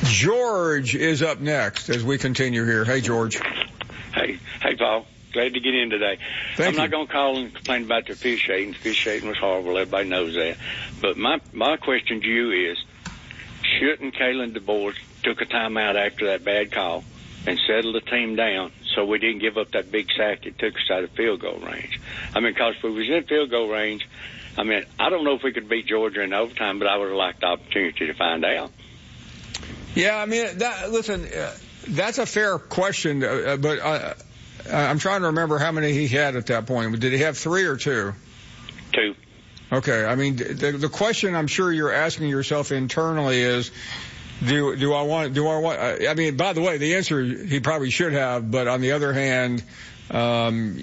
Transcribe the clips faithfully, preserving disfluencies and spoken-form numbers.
George is up next as we continue here. Hey, George. Hey, hey, Paul. Glad to get in today. Thank I'm you. not going to call and complain about the officiating. Officiating was horrible. Everybody knows that. But my, my question to you is, shouldn't Kalen DeBoer took a timeout after that bad call and settled the team down so we didn't give up that big sack that took us out of field goal range? I mean, because if we was in field goal range, I mean, I don't know if we could beat Georgia in overtime, but I would have liked the opportunity to find out. Yeah, I mean, that, listen, uh, that's a fair question, uh, but uh, I'm trying to remember how many he had at that point. Did he have three or two? Two. Okay, I mean, the, the question I'm sure you're asking yourself internally is, do do I want, do I want, I mean, by the way, the answer he probably should have, but on the other hand, um,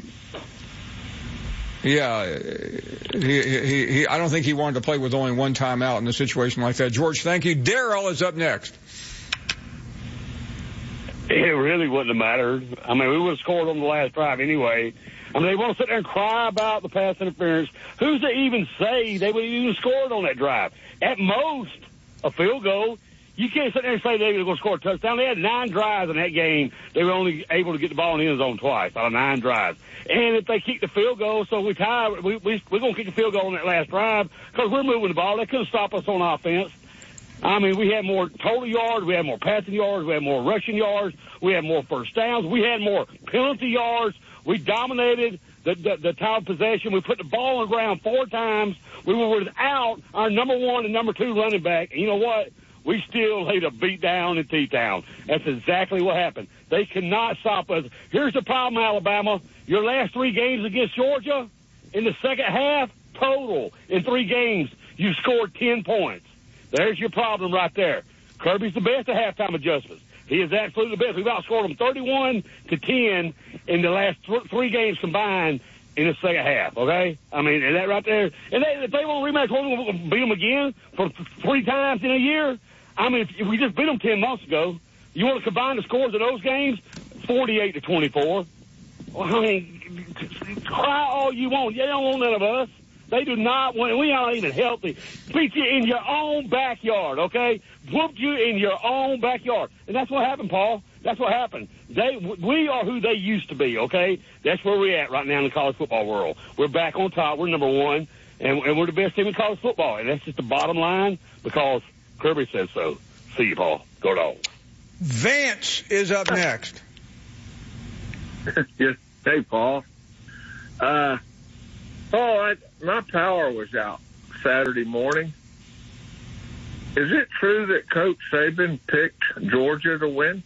yeah, he, he, he, I don't think he wanted to play with only one timeout in a situation like that. George, thank you. Darrell is up next. It really wouldn't have mattered. I mean, we would have scored on the last drive anyway. I mean, they want to sit there and cry about the pass interference. Who's to even say they would have even scored on that drive? At most, a field goal. You can't sit there and say they were going to score a touchdown. They had nine drives in that game. They were only able to get the ball in the end zone twice out of nine drives. And if they kick the field goal, so we tie, we, we, we're going to kick the field goal on that last drive because we're moving the ball. They couldn't stop us on offense. I mean, we had more total yards, we had more passing yards, we had more rushing yards, we had more first downs, we had more penalty yards. We dominated the, the, the time of possession. We put the ball on the ground four times. We were without our number one and number two running back. And you know what? We still laid a beat down in T-Town. That's exactly what happened. They cannot stop us. Here's the problem, Alabama. Your last three games against Georgia, in the second half, total, in three games, you scored ten points. There's your problem right there. Kirby's the best at halftime adjustments. He is absolutely the best. We've outscored them thirty-one to ten in the last th- three games combined in the second half, okay? I mean, and that right there. And they, if they want to rematch, we're going to beat them again for th- three times in a year. I mean, if, if we just beat them ten months ago, you want to combine the scores of those games? forty-eight to twenty-four. Well, I mean, cry all you want. They don't want none of us. They do not want, we aren't even healthy. Beat you in your own backyard, okay? Whooped you in your own backyard. And that's what happened, Paul. That's what happened. They, we are who they used to be, okay? That's where we're at right now in the college football world. We're back on top. We're number one, and, and we're the best team in college football. And that's just the bottom line because Kirby says so. See you, Paul. Go Dogs. Vance is up next. Yes. Hey, Paul. Uh, Oh, I, my power was out Saturday morning. Is it true that Coach Saban picked Georgia to win?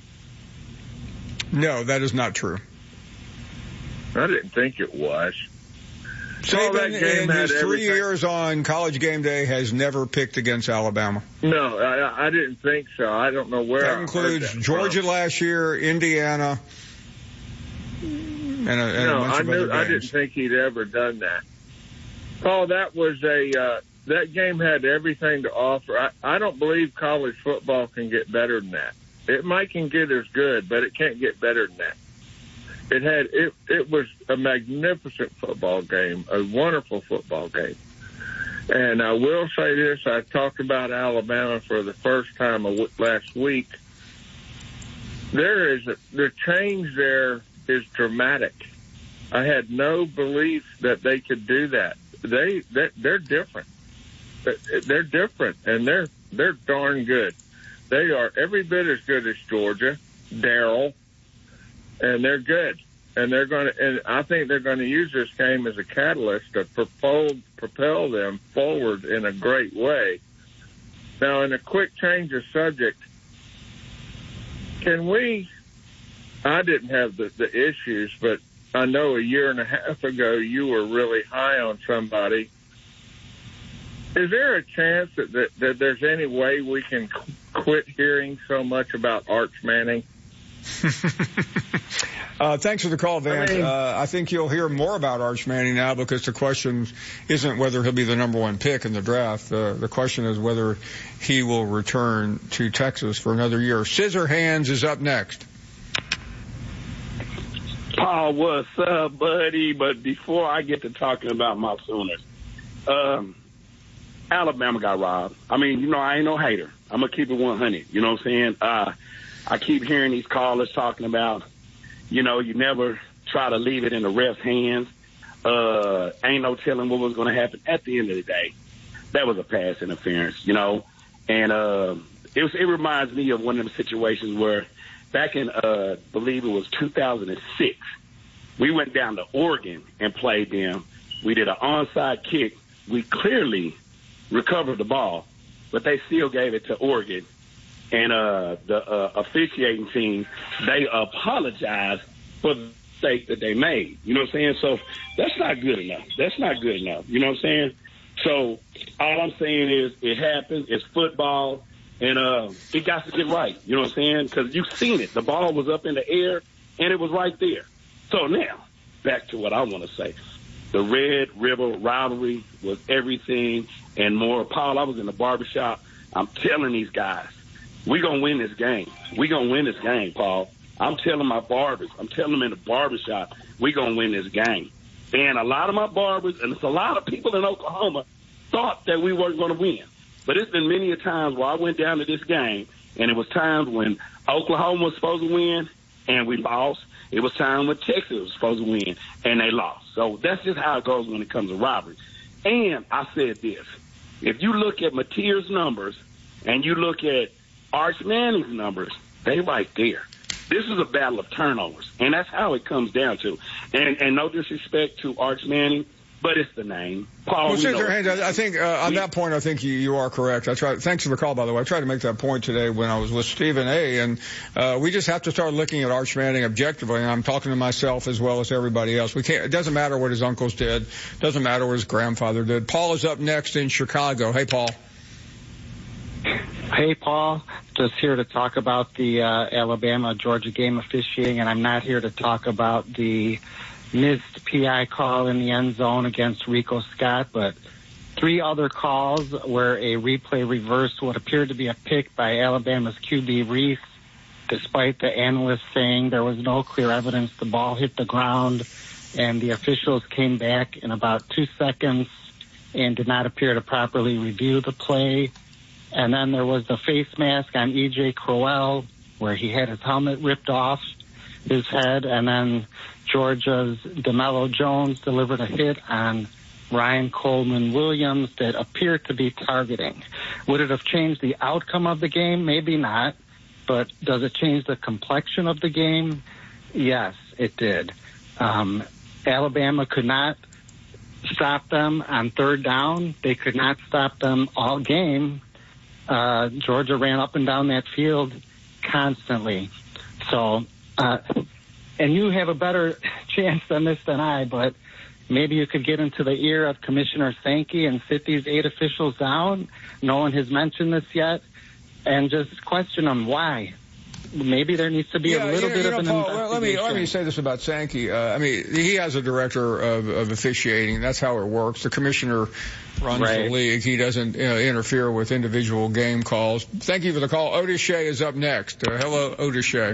No, that is not true. I didn't think it was. Saban, in his three years on College Game Day, has never picked against Alabama. No, I, I didn't think so. I don't know where. That includes that Georgia from. last year, Indiana. And a, and no, a bunch I of knew. other I games. didn't think he'd ever done that. Paul, that was a uh, that game had everything to offer. I, I don't believe college football can get better than that. It might can get as good, but it can't get better than that. It had it. It was a magnificent football game, a wonderful football game. And I will say this: I talked about Alabama for the first time last week. There is a, the change there is dramatic. I had no belief that they could do that. They they're, they're different. They're different, and they're they're darn good. They are every bit as good as Georgia, Darrell, and they're good. And they're going to, and I think they're going to use this game as a catalyst to propel propel them forward in a great way. Now, in a quick change of subject, can we? I didn't have the, the issues, but I know a year and a half ago you were really high on somebody. Is there a chance that, that, that there's any way we can qu- quit hearing so much about Arch Manning? uh, thanks for the call, Vance. I, mean, uh, I think you'll hear more about Arch Manning now because the question isn't whether he'll be the number one pick in the draft. Uh, the question is whether he will return to Texas for another year. Scissorhands is up next. Paul, what's up, buddy? But before I get to talking about my Sooners, um, Alabama got robbed. I mean, you know, I ain't no hater. I'm going to keep it one hundred. You know what I'm saying? Uh, I keep hearing these callers talking about, you know, you never try to leave it in the ref's hands. Uh, ain't no telling what was going to happen. At the end of the day, that was a pass interference, you know. And uh, it was, it reminds me of one of them situations where back in, uh, I believe it was two thousand six, we went down to Oregon and played them. We did an onside kick. We clearly recovered the ball, but they still gave it to Oregon. And uh, the uh, officiating team, they apologized for the mistake that they made. You know what I'm saying? So that's not good enough. That's not good enough. You know what I'm saying? So all I'm saying is it happens. It's football, and uh, it got to get right. You know what I'm saying? Because you've seen it. The ball was up in the air, and it was right there. So now, back to what I want to say. The Red River rivalry was everything and more. Paul, I was in the barbershop. I'm telling these guys, we going to win this game. we going to win this game, Paul. I'm telling my barbers, I'm telling them in the barbershop, we going to win this game. And a lot of my barbers, and it's a lot of people in Oklahoma, thought that we weren't going to win. But it's been many a times where I went down to this game, and it was times when Oklahoma was supposed to win, and we lost. It was time when Texas was supposed to win, and they lost. So that's just how it goes when it comes to rivalry. And I said this. If you look at Mateer's numbers and you look at Arch Manning's numbers, they right there. This is a battle of turnovers, and that's how it comes down to. And, and no disrespect to Arch Manning, but it's the name. Paul, well, we know. I think uh, on that point, I think you, you are correct. I tried. Thanks for the call, by the way. I tried to make that point today when I was with Stephen A. And uh, we just have to start looking at Arch Manning objectively. And I'm talking to myself as well as everybody else. We can't. It doesn't matter what his uncles did. It doesn't matter what his grandfather did. Paul is up next in Chicago. Hey, Paul. Hey, Paul. Just here to talk about the uh, Alabama-Georgia game officiating, and I'm not here to talk about the missed P I call in the end zone against Rico Scott, but three other calls where a replay reversed what appeared to be a pick by Alabama's Q B Reese, despite the analysts saying there was no clear evidence the ball hit the ground, and the officials came back in about two seconds and did not appear to properly review the play. And then there was the face mask on E J Crowell, where he had his helmet ripped off his head, and then Georgia's DeMello Jones delivered a hit on Ryan Coleman Williams that appeared to be targeting. Would it have changed the outcome of the game? Maybe not. But does it change the complexion of the game? Yes, it did. Um, Alabama could not stop them on third down. They could not stop them all game. Uh, Georgia ran up and down that field constantly. So, uh, and you have a better chance than this than I, but maybe you could get into the ear of Commissioner Sankey and sit these eight officials down. No one has mentioned this yet, and just question them why. Maybe there needs to be yeah, a little you know, bit you know, of an Paul, investigation. Let me, let me say this about Sankey. Uh, I mean, he has a director of, of officiating. That's how it works. The commissioner runs right. the league. He doesn't you know, interfere with individual game calls. Thank you for the call. Otis Shea is up next. Uh, hello, Otis Shea.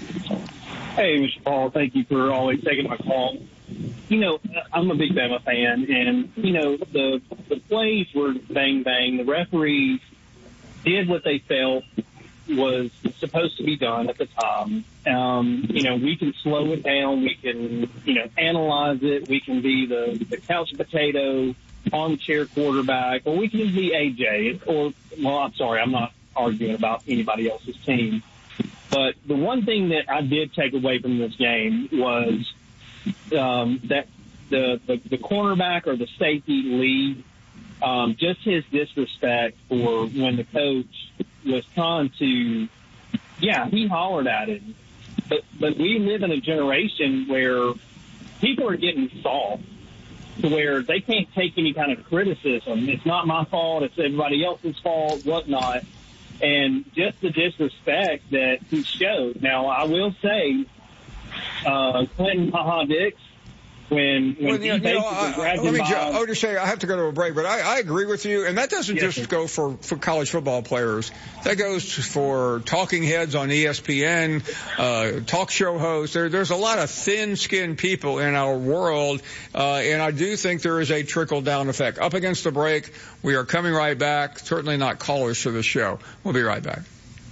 Hey, Mister Paul. Thank you for always taking my call. You know, I'm a big Bama fan, and, you know, the, the plays were bang-bang. The referees did what they felt was supposed to be done at the time. Um, you know, we can slow it down. We can, you know, analyze it. We can be the, the couch potato, armchair quarterback, or we can be A J. Or, well, I'm sorry, I'm not arguing about anybody else's team. But the one thing that I did take away from this game was um, that the, the, the cornerback or the safety lead, um, just his disrespect for when the coach was trying to, yeah, he hollered at him. But, but we live in a generation where people are getting soft to where they can't take any kind of criticism. It's not my fault. It's everybody else's fault, whatnot. And just the disrespect that he showed. Now, I will say, uh, Clinton Ha-Ha Dix, when when well, he you know, basically I, grabbed let him me by. just, Otis, say I have to go to a break, but I, I agree with you, and that doesn't Yes, just sir. go for, for college football players. That goes for talking heads on E S P N, uh, talk show hosts. There, there's a lot of thin-skinned people in our world, uh, and I do think there is a trickle-down effect. Up against the break, we are coming right back. Certainly not callers to the show. We'll be right back.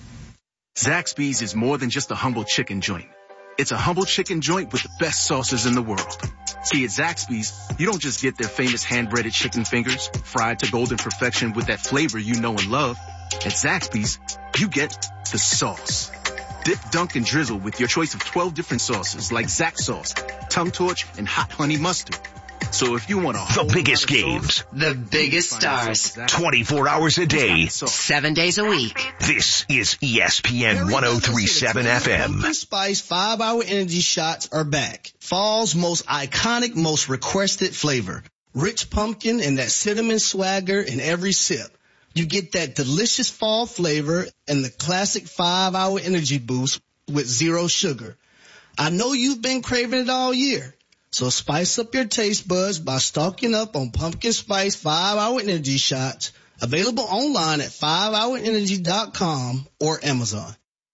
Zaxby's is more than just a humble chicken joint. It's a humble chicken joint with the best sauces in the world. See, at Zaxby's, you don't just get their famous hand-breaded chicken fingers, fried to golden perfection with that flavor you know and love. At Zaxby's, you get the sauce. Dip, dunk, and drizzle with your choice of twelve different sauces like Zax sauce, tongue torch, and hot honey mustard. So if you want a The biggest games, the biggest stars, twenty-four hours a day, seven days a week. This is E S P N one oh three point seven F M. Pumpkin Spice five hour energy shots are back. Fall's most iconic, most requested flavor. Rich pumpkin and that cinnamon swagger in every sip. You get that delicious fall flavor and the classic five hour energy boost with zero sugar. I know you've been craving it all year. So spice up your taste buds by stocking up on Pumpkin Spice five hour energy shots, available online at five hour energy dot com or Amazon.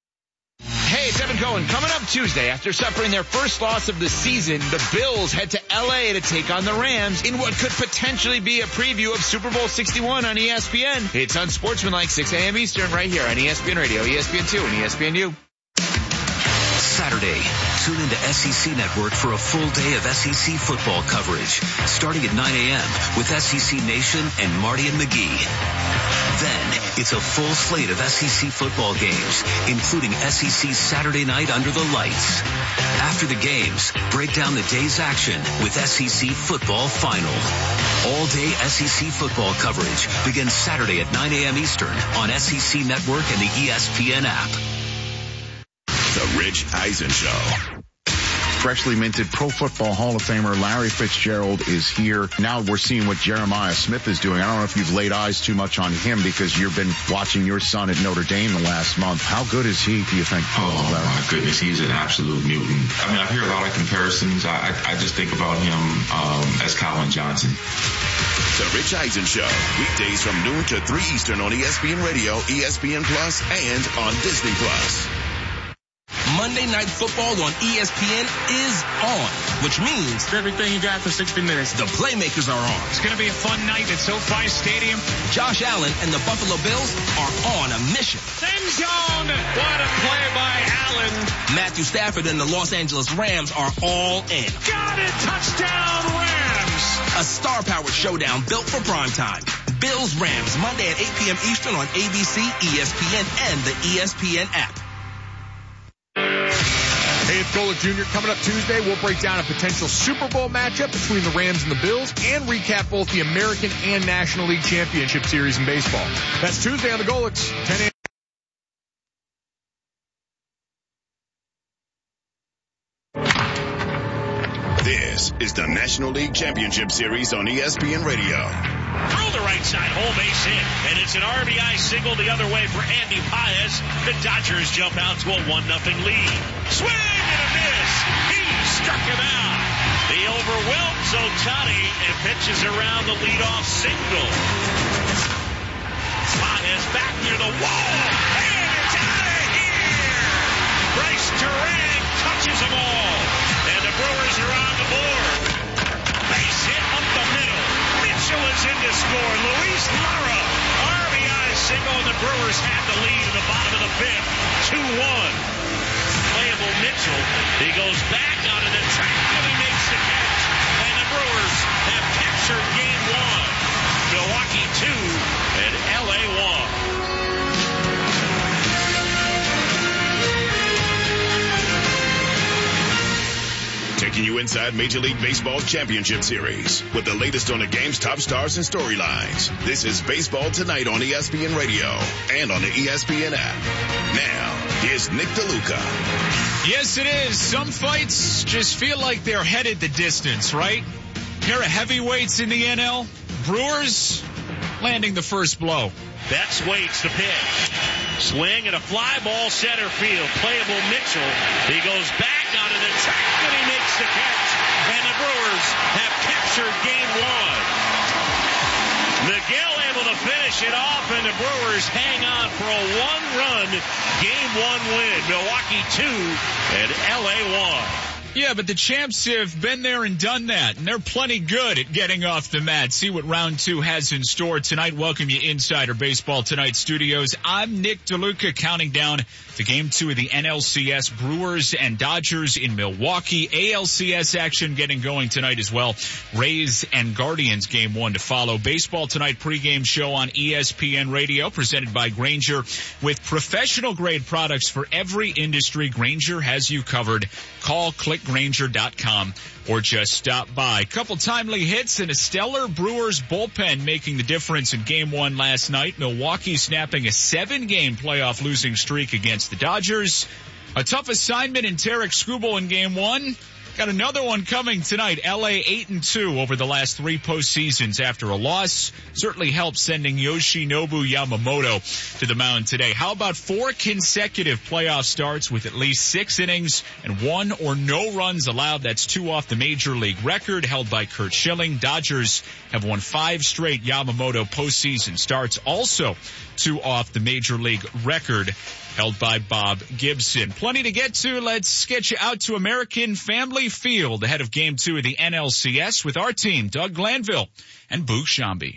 Hey, it's Evan Cohen. Coming up Tuesday, after suffering their first loss of the season, the Bills head to L A to take on the Rams in what could potentially be a preview of Super Bowl sixty-one on E S P N. It's Unsportsmanlike, six a.m. Eastern, right here on E S P N Radio, E S P N two, and E S P N U. Saturday, tune into S E C Network for a full day of S E C football coverage, starting at nine a.m. with S E C Nation and Marty and McGee. Then, it's a full slate of S E C football games, including S E C Saturday Night Under the Lights. After the games, break down the day's action with S E C Football Final. All-day S E C football coverage begins Saturday at nine a.m. Eastern on S E C Network and the E S P N app. The Rich Eisen Show. Freshly minted Pro Football Hall of Famer Larry Fitzgerald is here. Now we're seeing what Jeremiah Smith is doing. I don't know if you've laid eyes too much on him because you've been watching your son at Notre Dame the last month. How good is he, do you think? Oh, Larry? My goodness. He's an absolute mutant. I mean, I hear a lot of comparisons. I, I, I just think about him um, as Colin Johnson. The Rich Eisen Show. Weekdays from noon to three Eastern on E S P N Radio, E S P N Plus, and on Disney Plus. Monday Night Football on E S P N is on, which means everything you got for sixty minutes. The playmakers are on. It's going to be a fun night at SoFi Stadium. Josh Allen and the Buffalo Bills are on a mission. End zone. What a play by Allen. Matthew Stafford and the Los Angeles Rams are all in. Got it. Touchdown Rams. A star-powered showdown built for primetime. Bills Rams, Monday at eight p.m. Eastern on A B C, E S P N, and the E S P N app. Hey, it's Golick Junior Coming up Tuesday, we'll break down a potential Super Bowl matchup between the Rams and the Bills and recap both the American and National League Championship Series in baseball. That's Tuesday on the Golicks, ten a.m. This is the National League Championship Series on E S P N Radio. Through the right side, home base hit, and it's an R B I single the other way for Andy Paez. The Dodgers jump out to a one nothing lead. Swing and a miss. He struck him out. He overwhelms Ohtani and pitches around the leadoff single. Paez back near the wall, and it's out of here. Bryce Turang touches them all, and the Brewers are on the board. Base hit up the middle. Mitchell is in to score. Luis Lara, R B I single, and the Brewers have the lead in the bottom of the fifth. two one. Playable Mitchell. He goes back on an attack, and he makes the catch. And the Brewers have captured game one. Milwaukee two and L A one. Taking you inside Major League Baseball Championship Series with the latest on the game's top stars and storylines. This is Baseball Tonight on E S P N Radio and on the E S P N app. Now, here's Nick DeLuca. Yes, it is. Some fights just feel like they're headed the distance, right? Pair of heavyweights in the N L. Brewers landing the first blow. Betts waits the pitch. Swing and a fly ball center field. Playable Mitchell. He goes back on an attack and he makes the catch. and the Brewers have captured game one. Miguel able to finish it off, and the Brewers hang on for a one-run game one win. Milwaukee two and L A one. Yeah, but the champs have been there and done that, and they're plenty good at getting off the mat. See what round two has in store tonight. Welcome you Insider Baseball Tonight studios. I'm Nick DeLuca counting down to game two of the N L C S, Brewers and Dodgers in Milwaukee. A L C S action getting going tonight as well. Rays and Guardians game one to follow. Baseball Tonight pregame show on E S P N Radio presented by Grainger. With professional grade products for every industry, Grainger has you covered. Call, click Grainger dot com or just stop by. Couple timely hits and a stellar Brewers bullpen making the difference in game one last night. Milwaukee snapping a seven-game playoff losing streak against the Dodgers. A tough assignment in Tarek Skubal in game one. Got another one coming tonight. L A eight and two over the last three postseasons after a loss. Certainly helped sending Yoshinobu Yamamoto to the mound today. How about four consecutive playoff starts with at least six innings and one or no runs allowed? That's two off the major league record held by Curt Schilling. Dodgers have won five straight Yamamoto postseason starts. Also two off the major league record held by Bob Gibson. Plenty to get to. Let's get you out to American Family Field ahead of game two of the N L C S with our team, Doug Glanville and Boog Sciambi.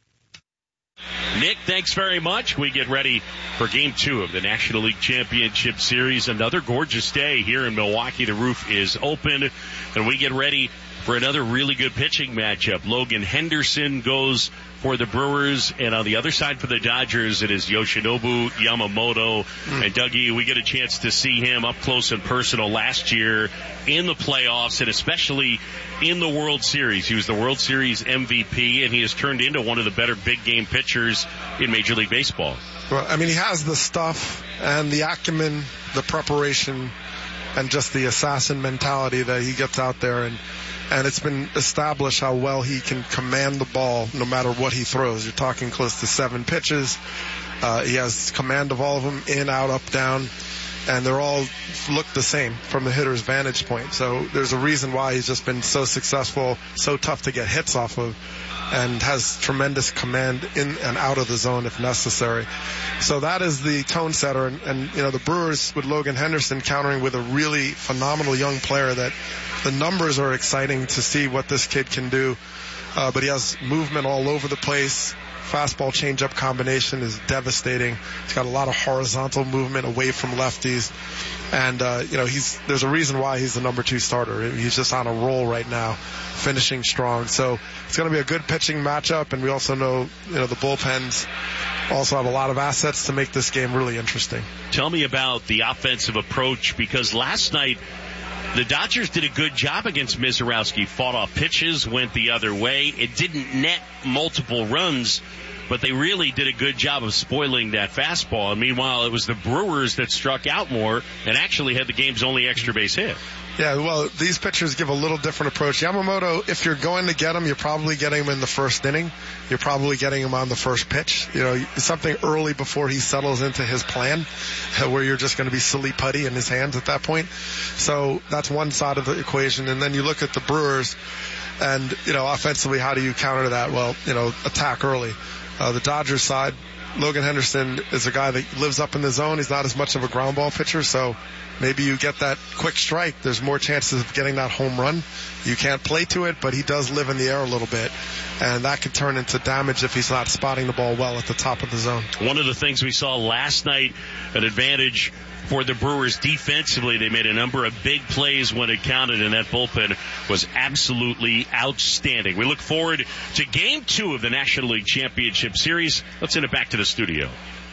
Nick, thanks very much. We get ready for game two of the National League Championship Series. Another gorgeous day here in Milwaukee. The roof is open, and we get ready for another really good pitching matchup. Logan Henderson goes for the Brewers, and on the other side for the Dodgers, it is Yoshinobu Yamamoto. Mm. And Dougie, we get a chance to see him up close and personal last year in the playoffs, and especially in the World Series. He was the World Series M V P, and he has turned into one of the better big game pitchers in Major League Baseball. Well, I mean, he has the stuff and the acumen, the preparation, and just the assassin mentality that he gets out there, and And it's been established how well he can command the ball no matter what he throws. You're talking close to seven pitches. Uh, he has command of all of them, in, out, up, down, and they're all look the same from the hitter's vantage point. So there's a reason why he's just been so successful, so tough to get hits off of, and has tremendous command in and out of the zone if necessary. So that is the tone setter. And, and you know, the Brewers with Logan Henderson countering with a really phenomenal young player that the numbers are exciting to see what this kid can do. Uh, but he has movement all over the place. Fastball changeup combination is devastating. He's got a lot of horizontal movement away from lefties. And, uh, you know, he's, there's a reason why he's the number two starter. He's just on a roll right now, finishing strong. So it's going to be a good pitching matchup. And we also know, you know, the bullpens also have a lot of assets to make this game really interesting. Tell me about the offensive approach, because last night, the Dodgers did a good job against Mizorowski. Fought off pitches, went the other way. It didn't net multiple runs, but they really did a good job of spoiling that fastball. And meanwhile, it was the Brewers that struck out more and actually had the game's only extra base hit. Yeah, well, these pitchers give a little different approach. Yamamoto, if you're going to get him, you're probably getting him in the first inning. You're probably getting him on the first pitch. You know, something early before he settles into his plan, where you're just going to be silly putty in his hands at that point. So that's one side of the equation. And then you look at the Brewers, and, you know, offensively, how do you counter that? Well, you know, attack early. Uh, the Dodgers side, Logan Henderson is a guy that lives up in the zone. He's not as much of a ground ball pitcher, so maybe you get that quick strike. There's more chances of getting that home run. You can't play to it, but he does live in the air a little bit, and that could turn into damage if he's not spotting the ball well at the top of the zone. One of the things we saw last night, an advantage for the Brewers defensively. They made a number of big plays when it counted, and that bullpen was absolutely outstanding. We look forward to game two of the National League Championship Series. Let's send it back to the studio.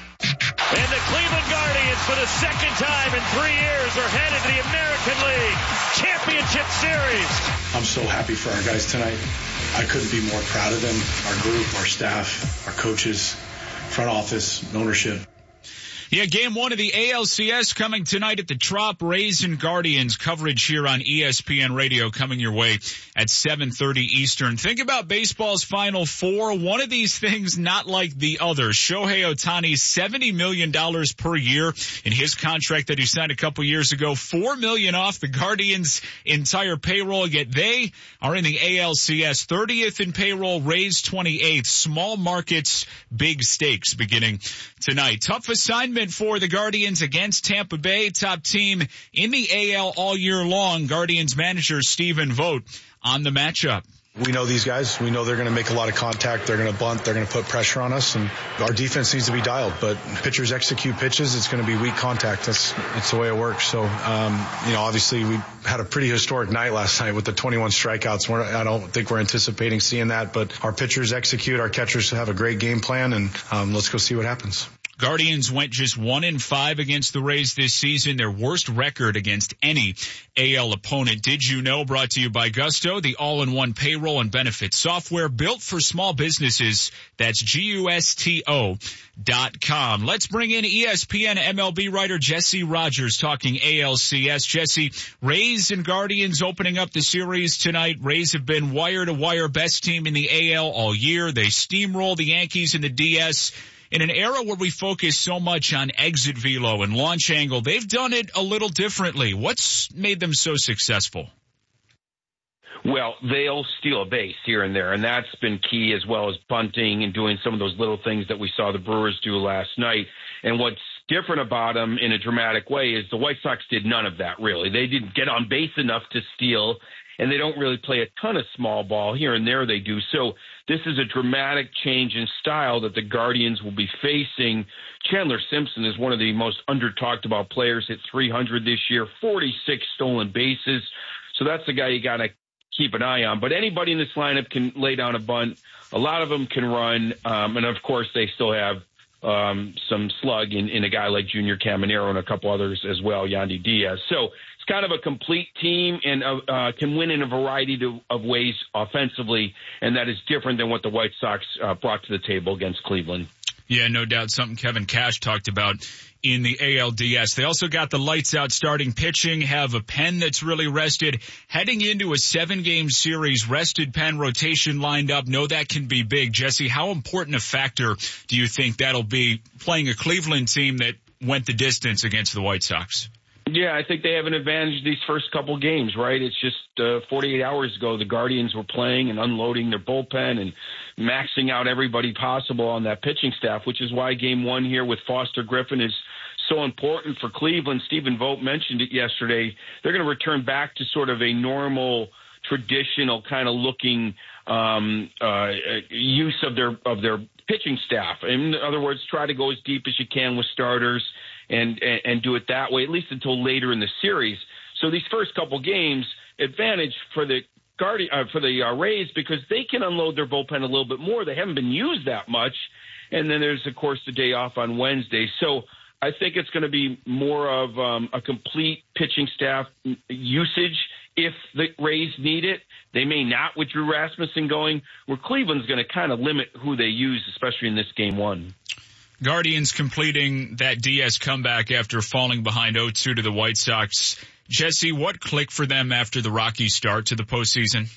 And the Cleveland Guardians, for the second time in three years, are headed to the American League Championship Series. I'm so happy for our guys tonight. I couldn't be more proud of them, our group, our staff, our coaches, front office, ownership. Yeah, game one of the A L C S coming tonight at the Trop. Rays and Guardians coverage here on E S P N Radio coming your way at seven thirty Eastern. Think about baseball's Final Four. One of these things not like the other. Shohei Ohtani's seventy million dollars per year in his contract that he signed a couple years ago. four million dollars off the Guardians' entire payroll, yet they are in the A L C S. thirtieth in payroll, Rays twenty-eighth. Small markets, big stakes beginning tonight. Tough assignment for the Guardians against Tampa Bay, top team in the A L all year long. Guardians manager Stephen Vogt on the matchup. We know these guys. We know they're going to make a lot of contact. They're going to bunt. They're going to put pressure on us, and our defense needs to be dialed. But pitchers execute pitches. It's going to be weak contact. That's it's the way it works. So, um, you know, obviously we had a pretty historic night last night with the twenty-one strikeouts. We're, I don't think we're anticipating seeing that, but our pitchers execute. Our catchers have a great game plan, and um, let's go see what happens. Guardians went just one in five against the Rays this season, their worst record against any A L opponent. Did you know? Brought to you by Gusto, the all-in-one payroll and benefits software built for small businesses. That's G U S T O dot com. Let's bring in E S P N M L B writer Jesse Rogers talking A L C S. Jesse, Rays and Guardians opening up the series tonight. Rays have been wire-to-wire best team in the A L all year. They steamroll the Yankees in the D S. In an era where we focus so much on exit velo and launch angle, they've done it a little differently. What's made them so successful? Well, they'll steal a base here and there, and that's been key, as well as bunting and doing some of those little things that we saw the Brewers do last night. And what's different about them in a dramatic way is the White Sox did none of that, really. They didn't get on base enough to steal, and they don't really play a ton of small ball. Here and there they do. So this is a dramatic change in style that the Guardians will be facing. Chandler Simpson is one of the most under-talked about players, hit three hundred this year, forty-six stolen bases. So that's the guy you got to keep an eye on. But anybody in this lineup can lay down a bunt. A lot of them can run. Um, and, of course, they still have um, some slug in, in a guy like Junior Caminero and a couple others as well, Yandy Diaz. So it's kind of a complete team and uh, can win in a variety to, of ways offensively, and that is different than what the White Sox uh, brought to the table against Cleveland. Yeah, no doubt. Something Kevin Cash talked about in the A L D S. They also got the lights out starting pitching, have a pen that's really rested. Heading into a seven-game series, rested pen rotation lined up. Know that can be big. Jesse, how important a factor do you think that'll be playing a Cleveland team that went the distance against the White Sox? Yeah, I think they have an advantage these first couple games, right? It's just uh, forty-eight hours ago, the Guardians were playing and unloading their bullpen and maxing out everybody possible on that pitching staff, which is why game one here with Foster Griffin is so important for Cleveland. Stephen Vogt mentioned it yesterday. They're going to return back to sort of a normal, traditional kind of looking um, uh, use of their of their pitching staff. In other words, try to go as deep as you can with starters and, and, and do it that way, at least until later in the series. So these first couple games, advantage for the Guardian, uh, for the uh, Rays, because they can unload their bullpen a little bit more. They haven't been used that much. And then there's, of course, the day off on Wednesday. So I think it's going to be more of um, a complete pitching staff usage if the Rays need it. They may not with Drew Rasmussen going, where Cleveland's going to kind of limit who they use, especially in this game one. Guardians completing that D S comeback after falling behind oh two to the White Sox. Jesse, what clicked for them after the rocky start to the postseason?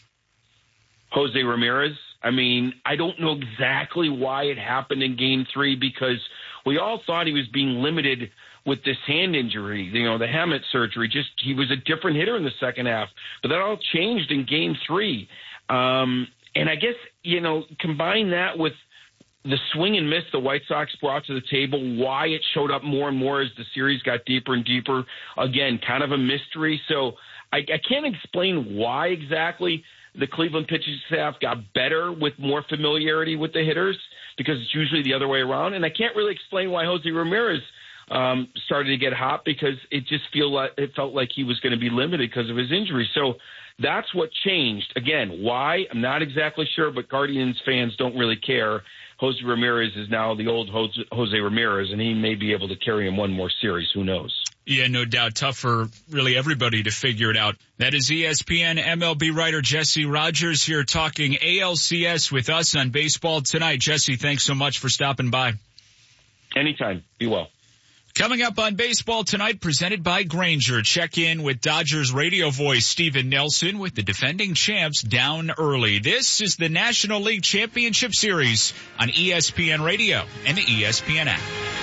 Jose Ramirez. I mean, I don't know exactly why it happened in game three, because we all thought he was being limited with this hand injury, you know, the Hammett surgery. Just he was a different hitter in the second half. But that all changed in game three. Um, and I guess, you know, combine that with the swing and miss the White Sox brought to the table, why it showed up more and more as the series got deeper and deeper. Again, kind of a mystery. So I, I can't explain why exactly the Cleveland pitching staff got better with more familiarity with the hitters, because it's usually the other way around. And I can't really explain why Jose Ramirez um, started to get hot, because it just feel like, it felt like he was going to be limited because of his injury. So that's what changed. Again, why? I'm not exactly sure, but Guardians fans don't really care. Jose Ramirez is now the old Jose, Jose Ramirez, and he may be able to carry him one more series. Who knows? Yeah, no doubt. Tough for really everybody to figure it out. That is E S P N M L B writer Jesse Rogers here talking A L C S with us on Baseball Tonight. Jesse, thanks so much for stopping by. Anytime. Be well. Coming up on Baseball Tonight, presented by Grainger. Check in with Dodgers radio voice Steven Nelson with the defending champs down early. This is the National League Championship Series on E S P N Radio and the E S P N app.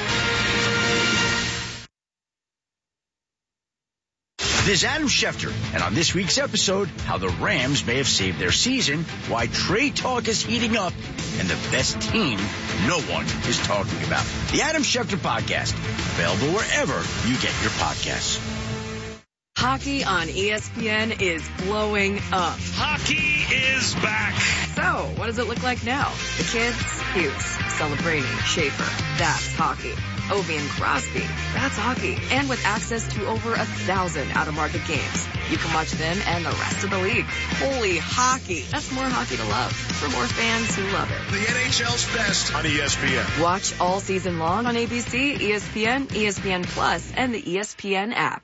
This is Adam Schefter, and on this week's episode, how the Rams may have saved their season, why trade talk is heating up, and the best team no one is talking about. The Adam Schefter Podcast, available wherever you get your podcasts. Hockey on E S P N is blowing up. Hockey is back. So, what does it look like now? The kids, Hughes, Celebrating, Schaefer, that's hockey. Ovi and Crosby, that's hockey. And with access to over a thousand out-of-market games, you can watch them and the rest of the league. Holy hockey. That's more hockey to love for more fans who love it. The N H L's best on E S P N. Watch all season long on A B C, E S P N, E S P N Plus, and the E S P N app.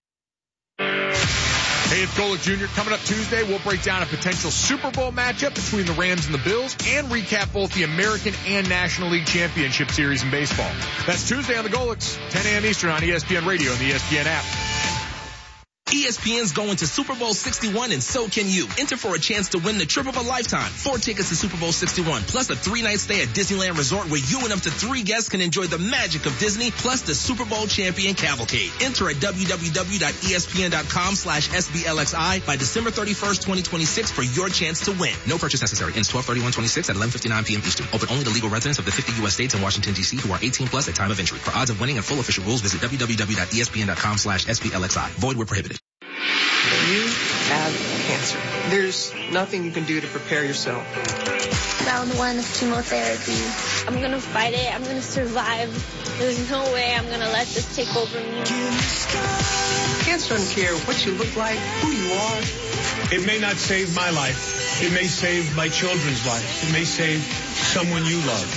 Hey, it's Golick Junior Coming up Tuesday, we'll break down a potential Super Bowl matchup between the Rams and the Bills and recap both the American and National League Championship Series in baseball. That's Tuesday on the Golicks, ten a.m. Eastern on E S P N Radio and the E S P N app. E S P N's going to Super Bowl sixty-one, and so can you. Enter for a chance to win the trip of a lifetime. Four tickets to Super Bowl sixty-one, plus a three-night stay at Disneyland Resort where you and up to three guests can enjoy the magic of Disney, plus the Super Bowl champion cavalcade. Enter at www.espn.com slash SBLXI by December thirty-first, twenty twenty-six for your chance to win. No purchase necessary. Ends twelve thirty-one twenty-six at eleven fifty-nine p.m. Eastern. Open only to legal residents of the fifty U S states and Washington, D C who are eighteen plus at time of entry. For odds of winning and full official rules, visit www.espn.com slash SBLXI. Void where prohibited. You have cancer. There's nothing you can do to prepare yourself. Round one of chemotherapy. I'm going to fight it. I'm going to survive. There's no way I'm going to let this take over me. Cancer doesn't care what you look like, who you are. It may not save my life. It may save my children's lives. It may save someone you love.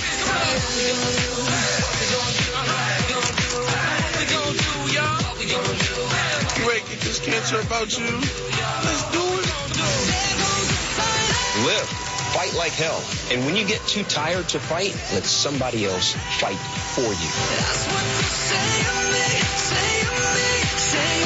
You ain't get this cancer about you. Let's do it. Live. Fight like hell. And when you get too tired to fight, let somebody else fight for you. That's what you say on me, say on me, say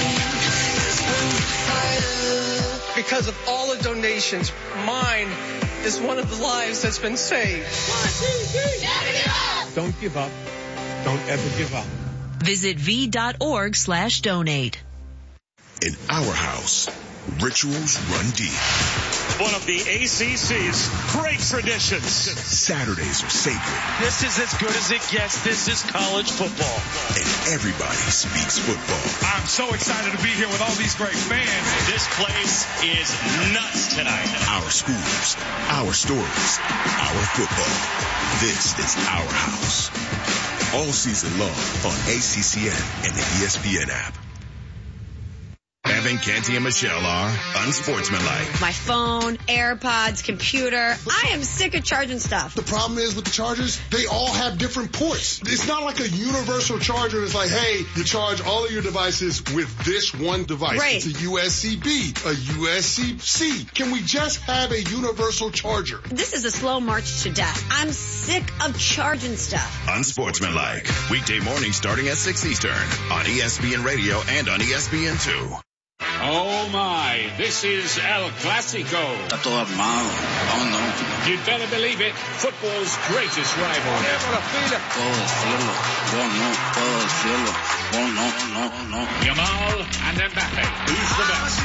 on me. Because of all the donations, mine is one of the lives that's been saved. One, two, three. Never give up. Don't give up. Don't ever give up. Visit v.org slash donate. In our house, rituals run deep. One of the A C C's great traditions. Saturdays are sacred. This is as good as it gets. This is college football. And everybody speaks football. I'm so excited to be here with all these great fans. This place is nuts tonight. Our schools, our stories, our football. This is our house. All season long on A C C N and the E S P N app. Evan, Canty, and Michelle are unsportsmanlike. My phone, AirPods, computer. I am sick of charging stuff. The problem is with the chargers, they all have different ports. It's not like a universal charger. It's like, hey, you charge all of your devices with this one device. Right. It's a U S B B, a U S C. Can we just have a universal charger? This is a slow march to death. I'm sick of charging stuff. Unsportsmanlike. Weekday mornings starting at six Eastern on E S P N Radio and on E S P N two. Oh my, this is El Clasico. Está todo armado. Oh no. You'd better believe it, football's greatest rival. Puedo decirlo. Yo no puedo decirlo. Oh no, no, no. Yamal and Mbappe. Who's the best?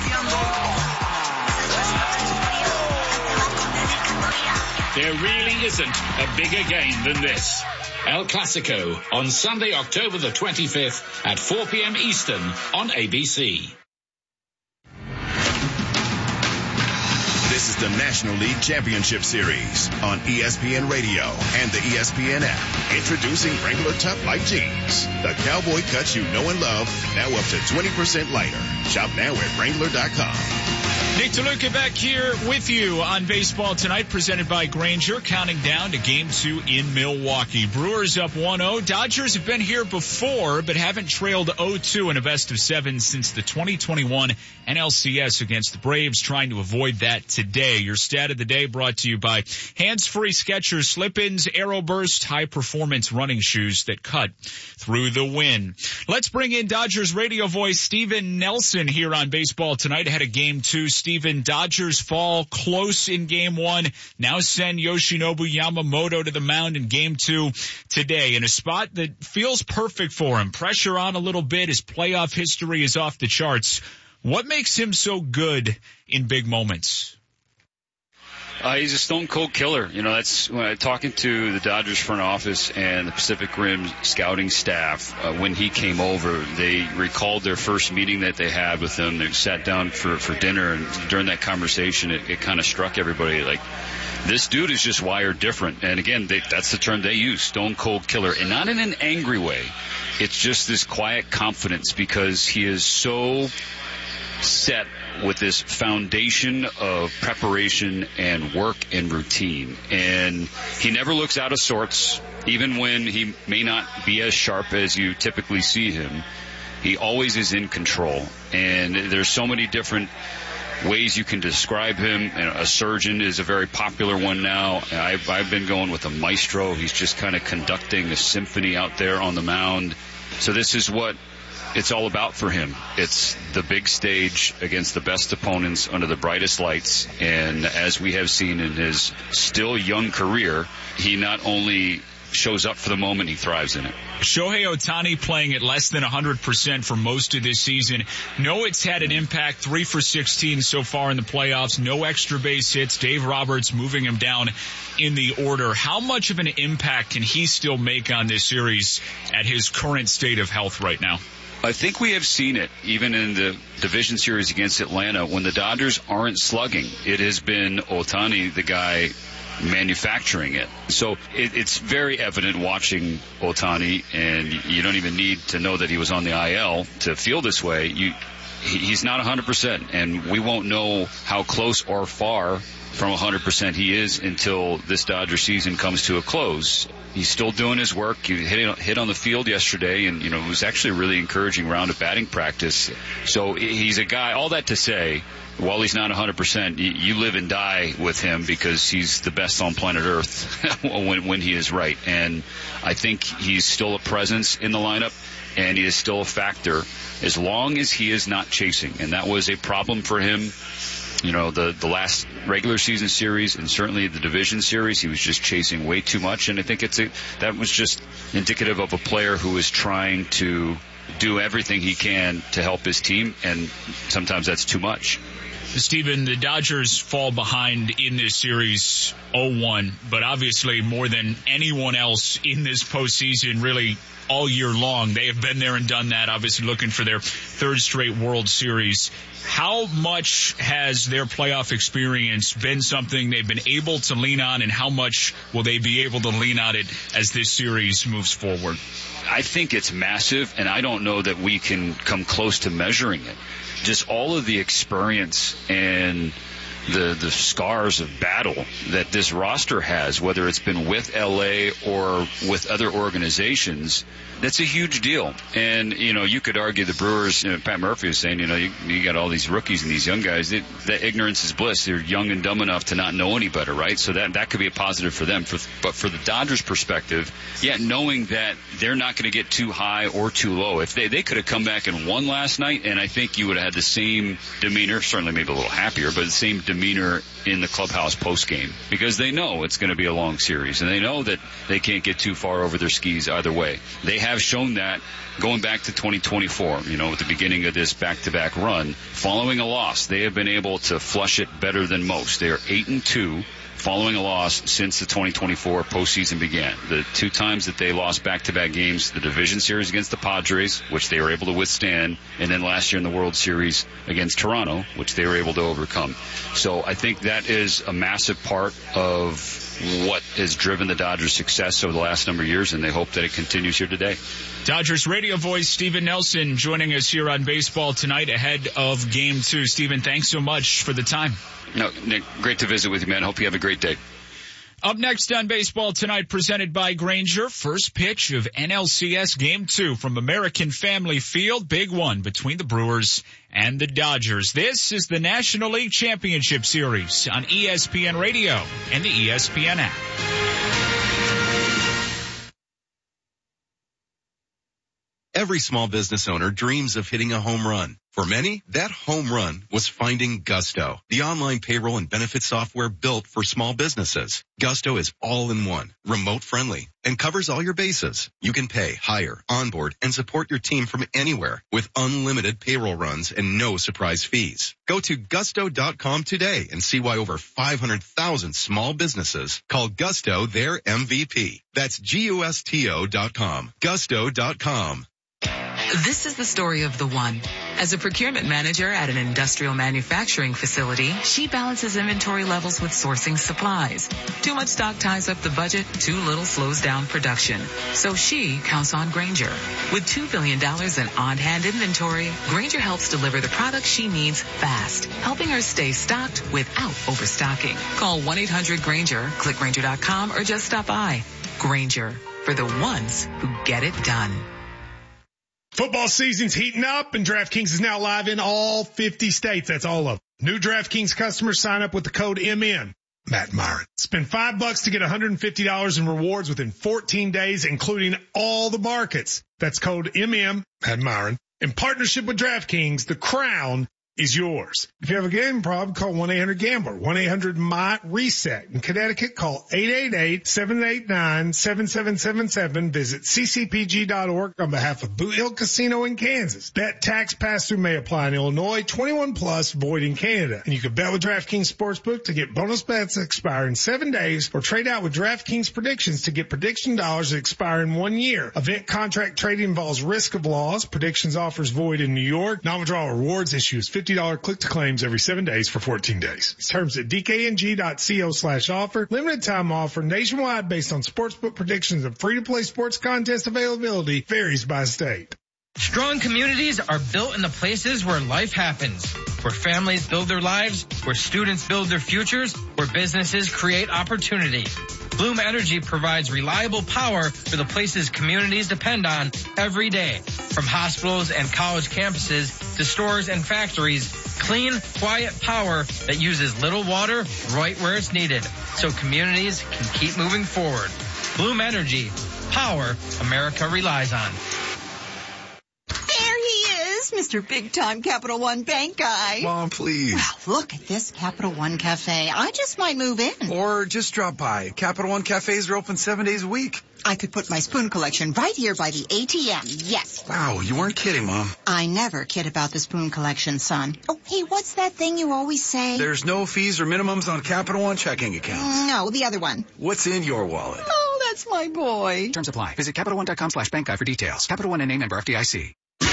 There really isn't a bigger game than this. El Clasico on Sunday, October the twenty-fifth at four p.m. Eastern on A B C. This is the National League Championship Series on E S P N Radio and the E S P N app. Introducing Wrangler Tough Light Jeans. The cowboy cuts you know and love, now up to twenty percent lighter. Shop now at Wrangler dot com. Nick DeLuca back here with you on Baseball Tonight, presented by Grainger, counting down to Game two in Milwaukee. Brewers up one oh. Dodgers have been here before, but haven't trailed oh two in a best of seven since the twenty twenty-one N L C S against the Braves, trying to avoid that today. Your stat of the day brought to you by Hands-Free Skechers Slip-Ins Aero Burst high-performance running shoes that cut through the wind. Let's bring in Dodgers radio voice Steven Nelson here on Baseball Tonight ahead of Game two. Steven, Dodgers fall close in Game one. Now send Yoshinobu Yamamoto to the mound in Game two today in a spot that feels perfect for him. Pressure on a little bit. His playoff history is off the charts. What makes him so good in big moments? Uh, he's a stone cold killer. You know, that's when I, talking to the Dodgers front office and the Pacific Rim scouting staff. Uh, when he came over, they recalled their first meeting that they had with him. They sat down for, for dinner, and during that conversation, it, it kind of struck everybody like, this dude is just wired different. And again, they, that's the term they use, stone cold killer, and not in an angry way. It's just this quiet confidence because he is so set with this foundation of preparation and work and routine. And he never looks out of sorts, even when he may not be as sharp as you typically see him. He always is in control. And there's so many different ways you can describe him. A surgeon is a very popular one now. I've, I've been going with a maestro. He's just kind of conducting a symphony out there on the mound. So this is what it's all about for him. It's the big stage against the best opponents under the brightest lights. And as we have seen in his still young career, he not only shows up for the moment, he thrives in it. Shohei Ohtani playing at less than one hundred percent for most of this season. No, it's had an impact, three for sixteen so far in the playoffs. No extra base hits. Dave Roberts moving him down in the order. How much of an impact can he still make on this series at his current state of health right now? I think we have seen it even in the division series against Atlanta when the Dodgers aren't slugging. It has been Ohtani, the guy manufacturing it. So it, it's very evident watching Ohtani, and you don't even need to know that he was on the I L to feel this way. You, he, he's not one hundred percent, and we won't know how close or far from one hundred percent he is until this Dodger season comes to a close. He's still doing his work. He hit, hit on the field yesterday, and, you know, it was actually a really encouraging round of batting practice. So he's a guy, all that to say, while he's not one hundred percent, you live and die with him because he's the best on planet Earth when, when he is right. And I think he's still a presence in the lineup, and he is still a factor as long as he is not chasing. And that was a problem for him. You know, the, the last regular season series and certainly the division series, he was just chasing way too much. And I think it's a, that was just indicative of a player who is trying to do everything he can to help his team, and sometimes that's too much. Steven, the Dodgers fall behind in this series oh one, but obviously more than anyone else in this postseason, really all year long, they have been there and done that, obviously looking for their third straight World Series. How much has their playoff experience been something they've been able to lean on, and how much will they be able to lean on it as this series moves forward? I think it's massive, and I don't know that we can come close to measuring it. Just all of the experience and the the scars of battle that this roster has, whether it's been with L A or with other organizations, that's a huge deal. And, you know, you could argue the Brewers, you know, Pat Murphy was saying, you know, you, you got all these rookies and these young guys. They, that ignorance is bliss. They're young and dumb enough to not know any better, right? So that that could be a positive for them. For, but for the Dodgers' perspective, yeah, knowing that they're not going to get too high or too low. If they, they could have come back and won last night, and I think you would have had the same demeanor, certainly maybe a little happier, but the same demeanor in the clubhouse post-game, because they know it's going to be a long series, and they know that they can't get too far over their skis either way. They have shown that going back to twenty twenty-four, you know, at the beginning of this back-to-back run, following a loss, they have been able to flush it better than most. They are eight and two following a loss since the twenty twenty-four postseason began. The two times that they lost back-to-back games, the division series against the Padres, which they were able to withstand, and then last year in the World Series against Toronto, which they were able to overcome. So I think that is a massive part of what has driven the Dodgers' success over the last number of years, and they hope that it continues here today. Dodgers radio voice Steven Nelson joining us here on Baseball Tonight ahead of Game two. Steven, thanks so much for the time. No, Nick, great to visit with you, man. Hope you have a great day. Up next on Baseball Tonight, presented by Grainger, first pitch of N L C S Game two from American Family Field. Big one between the Brewers and the Dodgers. This is the National League Championship Series on E S P N Radio and the E S P N app. Every small business owner dreams of hitting a home run. For many, that home run was finding Gusto, the online payroll and benefit software built for small businesses. Gusto is all in one, remote friendly, and covers all your bases. You can pay, hire, onboard, and support your team from anywhere with unlimited payroll runs and no surprise fees. Go to gusto dot com today and see why over five hundred thousand small businesses call Gusto their M V P. That's G U S T O dot com. gusto dot com. This is the story of the one. As a procurement manager at an industrial manufacturing facility, she balances inventory levels with sourcing supplies. Too much stock ties up the budget, too little slows down production. So she counts on Grainger. With two billion dollars in on-hand inventory, Grainger helps deliver the products she needs fast, helping her stay stocked without overstocking. Call one eight hundred Grainger, click Grainger dot com, or just stop by. Grainger, for the ones who get it done. Football season's heating up, and DraftKings is now live in all fifty states. That's all of them. New DraftKings customers sign up with the code M N. Matt Myron. Spend five bucks to get one hundred fifty dollars in rewards within fourteen days, including all the markets. That's code M M, Matt Myron. In partnership with DraftKings, the crown is yours. If you have a gambling problem, call one eight hundred gambler, one eight hundred M Y reset. In Connecticut, call eight eight eight, seven eight nine, seven seven seven seven. Visit c c p g dot org on behalf of Boot Hill Casino in Kansas. Bet tax pass-through may apply in Illinois, twenty-one plus, void in Canada. And you can bet with DraftKings Sportsbook to get bonus bets that expire in seven days, or trade out with DraftKings predictions to get prediction dollars that expire in one year. Event contract trading involves risk of loss. Predictions offers void in New York. Non-withdrawal rewards issues fifty dollars click-to-claims every seven days for fourteen days. Terms at d k n g dot co slash offer. Limited time offer nationwide based on sportsbook predictions and free-to-play sports contest availability varies by state. Strong communities are built in the places where life happens, where families build their lives, where students build their futures, where businesses create opportunity. Bloom Energy provides reliable power for the places communities depend on every day. From hospitals and college campuses to stores and factories, clean, quiet power that uses little water right where it's needed, so communities can keep moving forward. Bloom Energy, power America relies on. There he is, Mister Big Time Capital One Bank guy. Mom, please. Well, look at this Capital One Cafe. I just might move in. Or just drop by. Capital One Cafes are open seven days a week. I could put my spoon collection right here by the A T M. Yes. Wow, you weren't kidding, Mom. I never kid about the spoon collection, son. Oh, hey, what's that thing you always say? There's no fees or minimums on Capital One checking accounts. No, the other one. What's in your wallet? Oh, that's my boy. Terms apply. Visit Capital One dot com slash bank guide for details. Capital One N A member F D I C.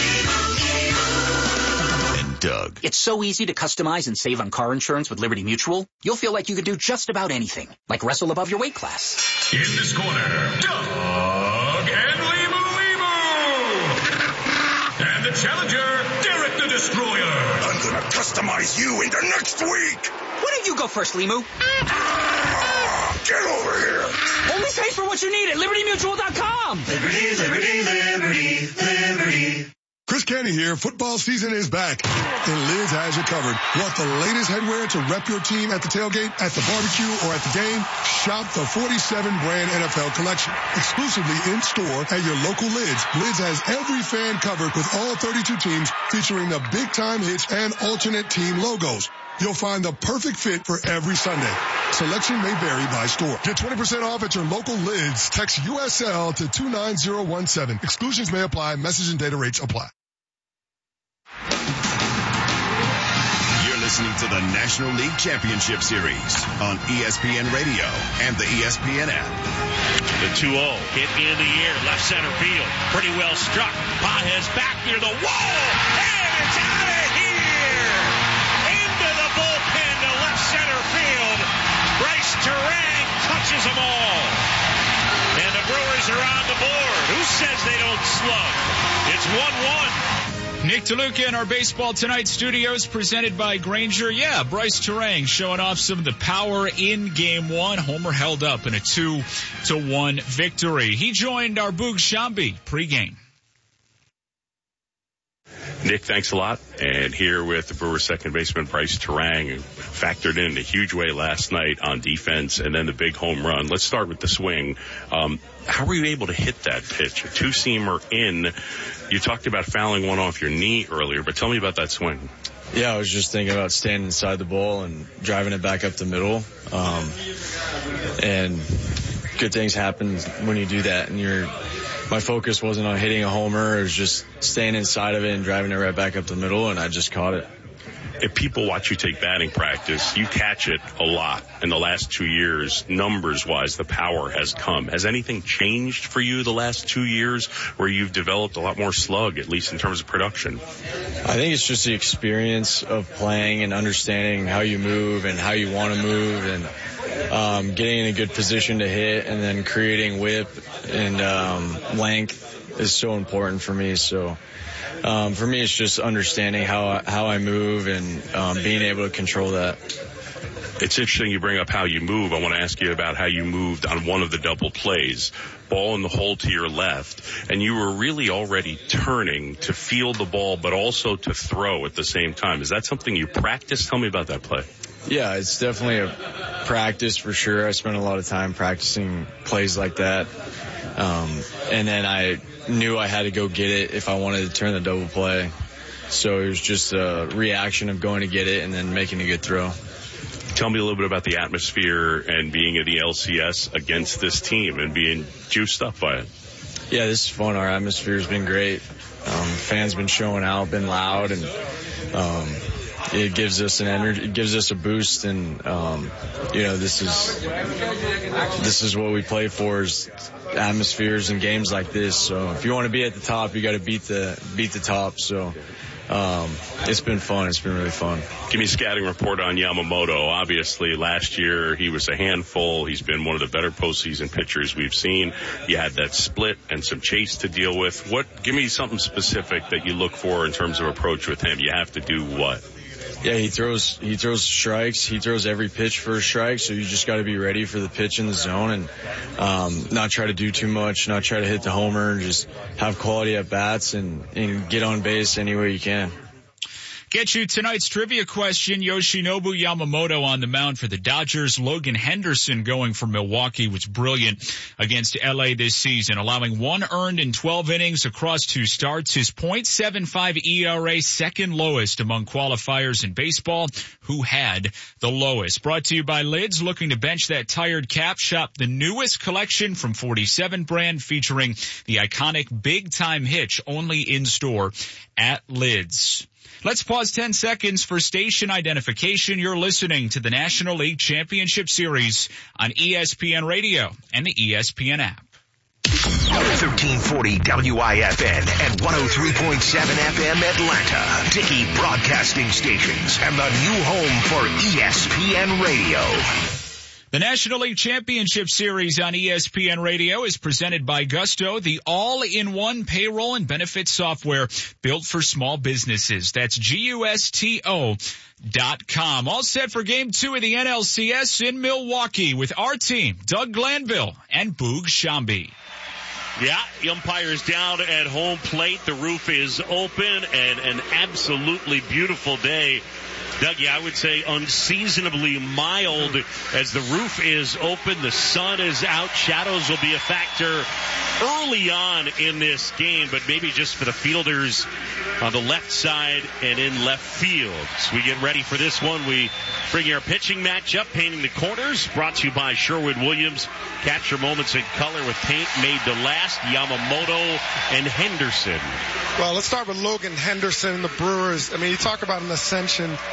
And Doug. It's so easy to customize and save on car insurance with Liberty Mutual. You'll feel like you could do just about anything, like wrestle above your weight class. In this corner, Doug and Limu Limu. And the challenger, Derek the Destroyer. I'm gonna customize you into next week. Why don't you go first, Limu? Get over here. Only pay for what you need at liberty mutual dot com. Liberty, liberty, liberty, liberty. Chris Canty here. Football season is back, and Lids has you covered. Want the latest headwear to rep your team at the tailgate, at the barbecue, or at the game? Shop the forty-seven brand N F L collection. Exclusively in store at your local Lids. Lids has every fan covered with all thirty-two teams, featuring the big time hits and alternate team logos. You'll find the perfect fit for every Sunday. Selection may vary by store. Get twenty percent off at your local Lids. Text U S L to two nine zero one seven. Exclusions may apply. Message and data rates apply. You're listening to the National League Championship Series on E S P N Radio and the E S P N app. The two oh hit in the air, left center field. Pretty well struck. Baez back near the wall. And it's out of here. Into the bullpen to left center field. Bryce Bryce Turang touches them all. And the Brewers are on the board. Who says they don't slug? It's one one. Nick DeLuca in our Baseball Tonight studios, presented by Grainger. Yeah, Bryce Turang showing off some of the power in Game One. Homer held up in a two to one victory. He joined our Boog Sciambi pregame. Nick, thanks a lot. And here with the Brewers' second baseman, Bryce Turang, who factored in a huge way last night on defense and then the big home run. Let's start with the swing. Um, how were you able to hit that pitch? A two-seamer in. You talked about fouling one off your knee earlier, but tell me about that swing. Yeah, I was just thinking about standing inside the ball and driving it back up the middle. Um, and good things happen when you do that, and you're my focus wasn't on hitting a homer. It was just staying inside of it and driving it right back up the middle, and I just caught it. If people watch you take batting practice, you catch it a lot. In the last two years, numbers-wise, the power has come. Has anything changed for you the last two years where you've developed a lot more slug, at least in terms of production? I think it's just the experience of playing and understanding how you move and how you want to move and um, getting in a good position to hit and then creating whip and um, length is so important for me. So um, for me, it's just understanding how, how I move and um, being able to control that. It's interesting you bring up how you move. I want to ask you about how you moved on one of the double plays. Ball in the hole to your left, and you were really already turning to field the ball, but also to throw at the same time. Is that something you practiced? Tell me about that play. Yeah, it's definitely a practice for sure. I spent a lot of time practicing plays like that. Um, and then I knew I had to go get it if I wanted to turn the double play. So it was just a reaction of going to get it and then making a good throw. Tell me a little bit about the atmosphere and being at the L C S against this team and being juiced up by it. Yeah, this is fun. Our atmosphere has been great. Um, fans been showing out, been loud, and um, it gives us an energy, it gives us a boost. And um, you know, this is this is what we play for: is atmospheres and games like this. So if you want to be at the top, you got to beat the beat the top. So. Um, it's been fun. It's been really fun. Give me a scouting report on Yamamoto. Obviously, last year he was a handful. He's been one of the better postseason pitchers we've seen. You had that split and some chase to deal with. What? Give me something specific that you look for in terms of approach with him. You have to do what? Yeah, he throws he throws strikes. He throws every pitch for a strike, so you just got to be ready for the pitch in the zone and um, not try to do too much, not try to hit the homer, just have quality at bats and, and get on base any way you can. Get you tonight's trivia question. Yoshinobu Yamamoto on the mound for the Dodgers. Logan Henderson going for Milwaukee was brilliant against L A this season, allowing one earned in twelve innings across two starts. His point seven five E R A, second lowest among qualifiers in baseball. Who had the lowest? Brought to you by Lids. Looking to bench that tired cap? Shop the newest collection from forty-seven brand featuring the iconic Big Time Hitch, only in store at Lids. Let's pause ten seconds for station identification. You're listening to the National League Championship Series on E S P N Radio and the E S P N app. thirteen forty W I F N and one oh three point seven F M Atlanta. Dickey Broadcasting Stations and the new home for E S P N Radio. The National League Championship Series on E S P N Radio is presented by Gusto, the all-in-one payroll and benefits software built for small businesses. That's G U S T O dot com. All set for game two of the N L C S in Milwaukee with our team, Doug Glanville and Boog Sciambi. Yeah, the umpire's down at home plate. The roof is open and an absolutely beautiful day. Doug, yeah, I would say unseasonably mild as the roof is open. The sun is out. Shadows will be a factor early on in this game, but maybe just for the fielders on the left side and in left field. So we get ready for this one. We bring you our pitching matchup, painting the corners, brought to you by Sherwin Williams. Capture moments in color with paint made to last. Yamamoto and Henderson. Well, let's start with Logan Henderson, the Brewers. I mean, you talk about an ascension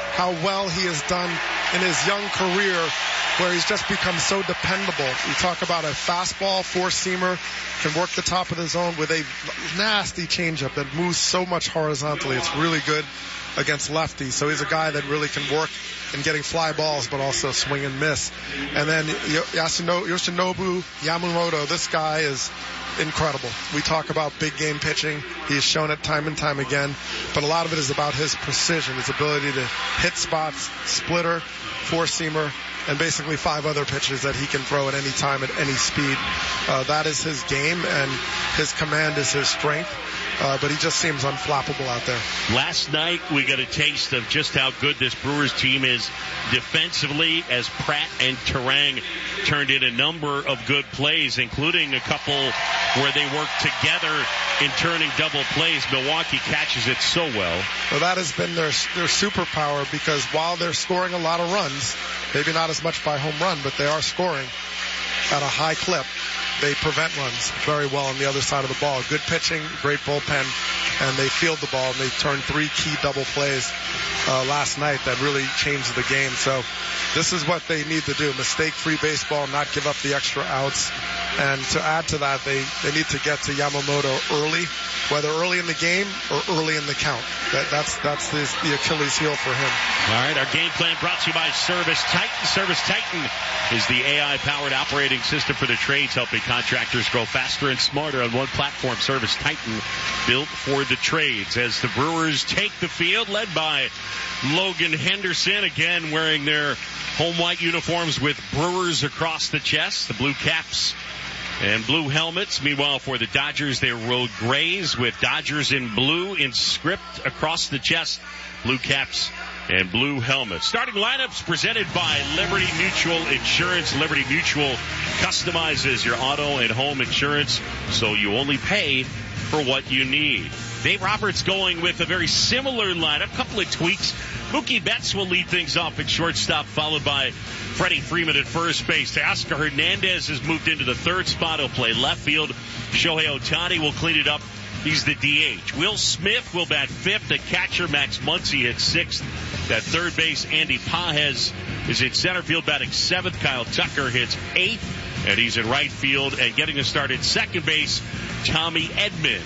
how well he has done in his young career, where he's just become so dependable. You talk about a fastball, four-seamer, can work the top of the zone with a nasty changeup that moves so much horizontally. It's really good against lefties. So he's a guy that really can work in getting fly balls, but also swing and miss. And then Yasuno, Yoshinobu Yamamoto, this guy is incredible. We talk about big game pitching. He has shown it time and time again, but a lot of it is about his precision, his ability to hit spots, splitter, four-seamer, and basically five other pitches that he can throw at any time at any speed. Uh, that is his game, and his command is his strength. Uh, but he just seems unflappable out there. Last night, we got a taste of just how good this Brewers team is defensively, as Pratt and Turang turned in a number of good plays, including a couple where they work together in turning double plays. Milwaukee catches it so well. Well, that has been their, their superpower, because while they're scoring a lot of runs, maybe not as much by home run, but they are scoring at a high clip. They prevent runs very well on the other side of the ball. Good pitching, great bullpen, and they field the ball, and they turned three key double plays uh, last night that really changed the game. So this is what they need to do, mistake-free baseball, not give up the extra outs. And to add to that, they, they need to get to Yamamoto early, whether early in the game or early in the count. That, that's that's the, the Achilles heel for him. All right, our game plan brought to you by Service Titan. Service Titan is the A I-powered operating system for the trades, helping contractors grow faster and smarter on one platform. Service Titan, built for the trades. As the Brewers take the field, led by Logan Henderson, again wearing their home white uniforms with Brewers across the chest, the blue caps and blue helmets. Meanwhile, for the Dodgers, they're road grays with Dodgers in blue in script across the chest, blue caps and blue helmets. Starting lineups presented by Liberty Mutual Insurance. Liberty Mutual customizes your auto and home insurance, so you only pay for what you need. Dave Roberts going with a very similar lineup, a couple of tweaks. Mookie Betts will lead things off at shortstop, followed by Freddie Freeman at first base. Oscar Hernandez has moved into the third spot. He'll play left field. Shohei Ohtani will clean it up. He's the D H. Will Smith will bat fifth. At catcher, Max Muncy hits sixth. At third base, Andy Pages is in center field batting seventh. Kyle Tucker hits eighth, and he's in right field. And getting a start at second base, Tommy Edman.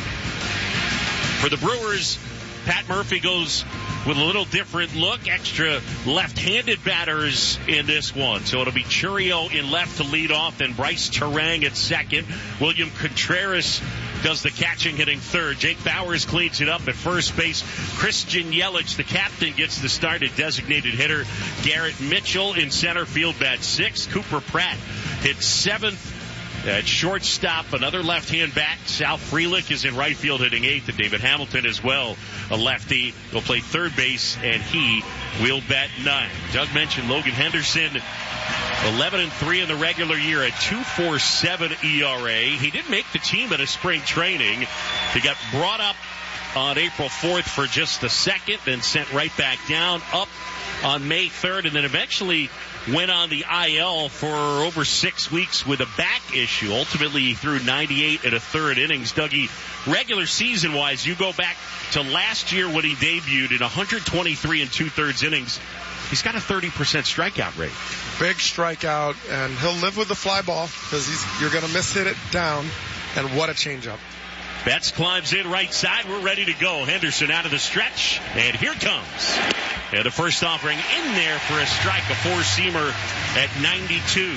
For the Brewers, Pat Murphy goes with a little different look, extra left-handed batters in this one. So it'll be Churio in left to lead off, and Bryce Turang at second. William Contreras does the catching, hitting third. Jake Bauers cleans it up at first base. Christian Yelich, the captain, gets the start at designated hitter. Garrett Mitchell in center field, bats sixth. Cooper Pratt hits seventh. At shortstop, another left-hand bat. Sal Frelick is in right field hitting eighth, and David Hamilton as well, a lefty, will play third base, and he will bat ninth. Doug mentioned Logan Henderson, eleven and three in the regular year at two point four seven E R A. He didn't make the team at a spring training. He got brought up on April fourth for just a second, then sent right back down, up on May third, and then eventually went on the I L for over six weeks with a back issue. Ultimately, he threw ninety-eight and a third innings. Dougie, regular season-wise, you go back to last year when he debuted in one hundred twenty-three and two-thirds innings. He's got a thirty percent strikeout rate. Big strikeout, and he'll live with the fly ball because he's you're going to miss-hit it down, and what a changeup. Betts climbs in right side. We're ready to go. Henderson out of the stretch, and here comes. And the first offering in there for a strike, a four-seamer at ninety-two.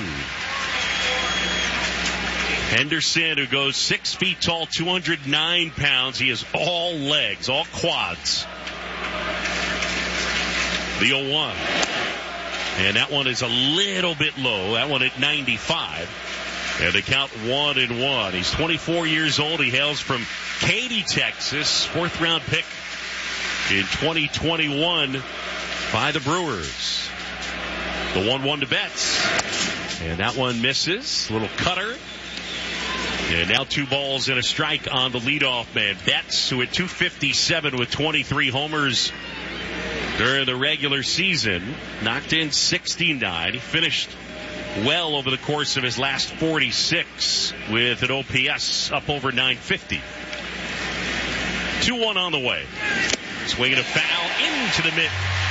Henderson, who goes six feet tall, two hundred nine pounds. He is all legs, all quads. The oh one. And that one is a little bit low. That one at ninety-five. And they count one and one. He's twenty-four years old. He hails from Katy, Texas. Fourth round pick in twenty twenty-one by the Brewers. The one one to Betts. And that one misses. Little cutter. And now two balls and a strike on the leadoff man. Betts, who at two fifty-seven with twenty-three homers during the regular season, knocked in sixty-nine. He finished well over the course of his last forty-six with an O P S up over nine fifty. two one on the way. Swinging a foul into the mid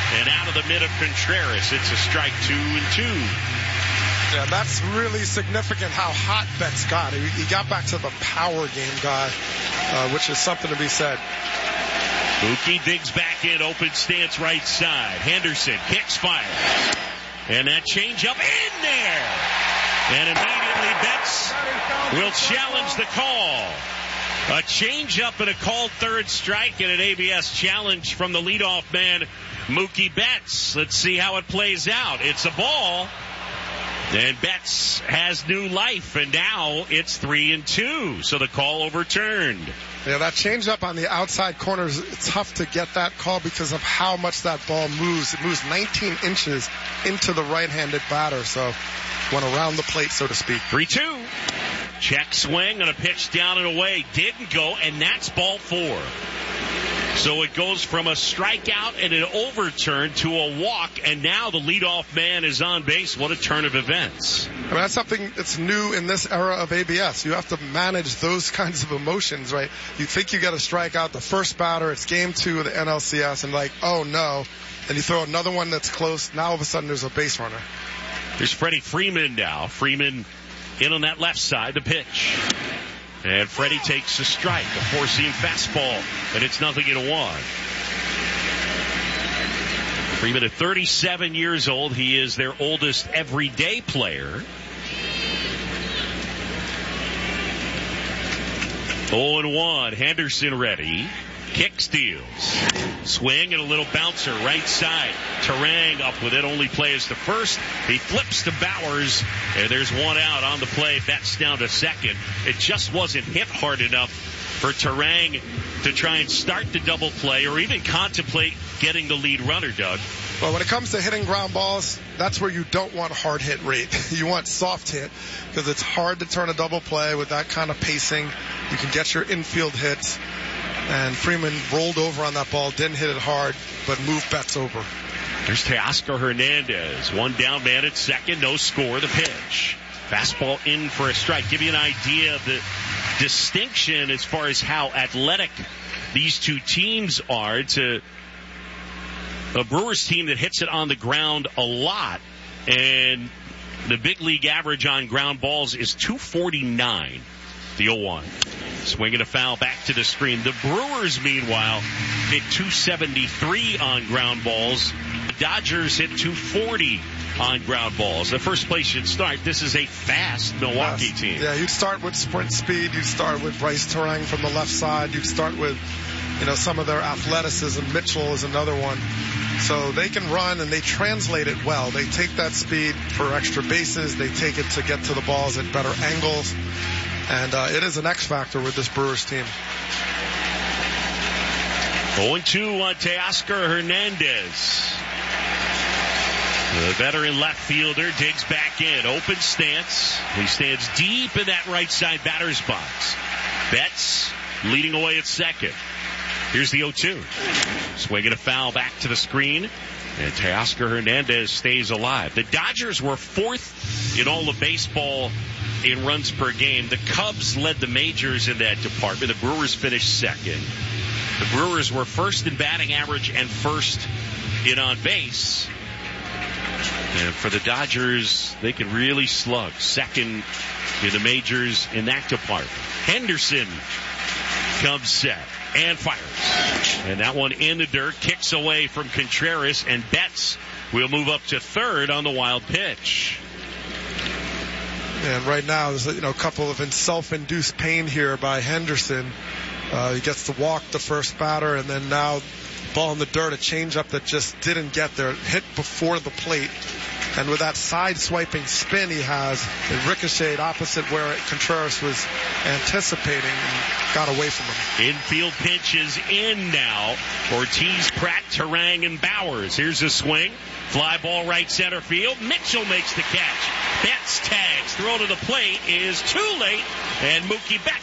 And out of the mid of Contreras, it's a strike two and two. Yeah, that's really significant how hot Betts got. He, he got back to the power game guy, uh, which is something to be said. Mookie digs back in, open stance right side. Henderson kicks fire. And that changeup in there. And immediately Betts will challenge the call. A changeup and a called third strike and an A B S challenge from the leadoff man, Mookie Betts. Let's see how it plays out. It's a ball. And Betts has new life, and now it's three and two. So the call overturned. Yeah, that changeup on the outside corners, it's tough to get that call because of how much that ball moves. It moves nineteen inches into the right-handed batter, so went around the plate, so to speak. three two. Check swing on a pitch down and away. Didn't go, and that's ball four. So it goes from a strikeout and an overturn to a walk, and now the leadoff man is on base. What a turn of events. I mean, that's something that's new in this era of A B S. You have to manage those kinds of emotions, right? You think you got to strike out the first batter. It's game two of the N L C S, and like, oh, no. And you throw another one that's close. Now all of a sudden there's a base runner. There's Freddie Freeman now. Freeman in on that left side, the pitch. And Freddie takes a strike, a four-seam fastball, and it's nothing in one. Freeman at thirty-seven years old. He is their oldest everyday player. oh and one. Henderson ready. Kick steals. Swing and a little bouncer right side. Terang up with it. Only plays to first. He flips to Bowers. And there's one out on the play. Betts down to second. It just wasn't hit hard enough for Terang to try and start the double play or even contemplate getting the lead runner, Doug. Well, when it comes to hitting ground balls, that's where you don't want hard hit rate. You want soft hit because it's hard to turn a double play with that kind of pacing. You can get your infield hits. And Freeman rolled over on that ball, didn't hit it hard, but moved Betts over. There's Teoscar Hernandez. One down man at second, no score, the pitch. Fastball in for a strike. Give you an idea of the distinction as far as how athletic these two teams are. It's a, a Brewers team that hits it on the ground a lot. And the big league average on ground balls is two forty-nine. The oh one. Swinging a foul back to the screen. The Brewers, meanwhile, hit two seventy-three on ground balls. The Dodgers hit two forty on ground balls. The first place you'd start. This is a fast Milwaukee yes. team. Yeah, you'd start with sprint speed. You'd start with Bryce Terang from the left side. You'd start with, you know, some of their athleticism. Mitchell is another one. So they can run and they translate it well. They take that speed for extra bases. They take it to get to the balls at better angles. And uh, it is an X factor with this Brewers team. oh and two on Teoscar Hernandez. The veteran left fielder digs back in. Open stance. He stands deep in that right side batter's box. Betts leading away at second. Here's the oh two. Swinging a foul back to the screen. And Teoscar Hernandez stays alive. The Dodgers were fourth in all of baseball in runs per game. The Cubs led the majors in that department. The Brewers finished second. The Brewers were first in batting average and first in on base. And for the Dodgers, they can really slug. Second in the majors in that department. Henderson comes set and fires. And that one in the dirt, kicks away from Contreras, and Betts will move up to third on the wild pitch. And right now, there's you know a couple of self-induced pain here by Henderson. Uh, he gets to walk the first batter, and then now ball in the dirt, a changeup that just didn't get there, hit before the plate. And with that side-swiping spin he has, it ricocheted opposite where Contreras was anticipating and got away from him. Infield pitch is in now. Ortiz, Pratt, Terang, and Bowers. Here's a swing. Fly ball right center field. Mitchell makes the catch. Betts tags. Throw to the plate is too late. And Mookie Betts